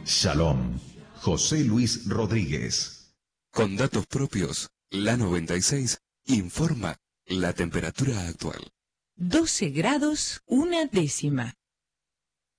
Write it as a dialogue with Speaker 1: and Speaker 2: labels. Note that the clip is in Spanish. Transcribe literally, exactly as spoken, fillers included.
Speaker 1: Shalom, José Luis Rodríguez.
Speaker 2: Con datos propios, la noventa y seis informa la temperatura actual.
Speaker 3: doce grados, una décima.